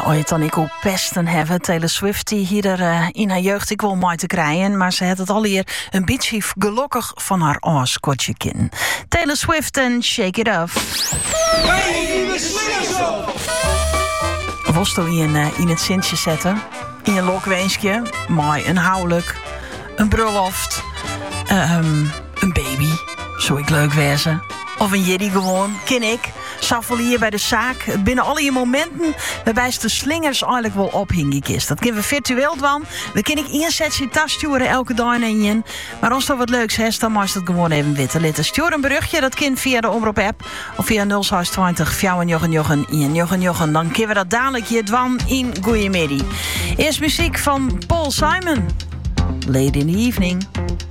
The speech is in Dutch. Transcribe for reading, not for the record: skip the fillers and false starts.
ooit dan ik op pesten hebben. Taylor Swift die hier in haar jeugd ik wel mooi te krijgen, maar ze had het al hier een beetje gelukkig van haar ooskotje kin. Taylor Swift en Shake It Off. Was toen in het Sintje zetten, in een lokweensje, mooi een huwelijk, een bruiloft, een baby, zou ik leuk wezen, of een jiddy gewoon, ken ik. Saffel hier bij de zaak. Binnen al je momenten waarbij de slingers eigenlijk wel ophingen is. Dat kunnen we virtueel doen. We kunnen ik inzetten, tassturen elke dag en je. Maar als er wat leuks is, dan mag je het gewoon even weten. Litten. Stuur een berichtje, dat kind via de Omroep app. Of via 0620 499 Dan kunnen we dat dadelijk hier doen in Goeiemiddag. Eerst muziek van Paul Simon. Late in the Evening.